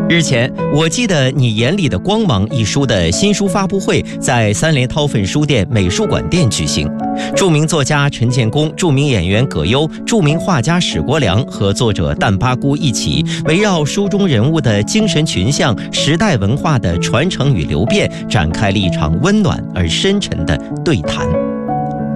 日前，我记得你眼里的光芒一书的新书发布会在三联韬奋书店美术馆店举行。著名作家陈建功、著名演员葛优、著名画家史国良和作者淡巴姑一起，围绕书中人物的精神群像、时代文化的传承与流变，展开了一场温暖而深沉的对谈。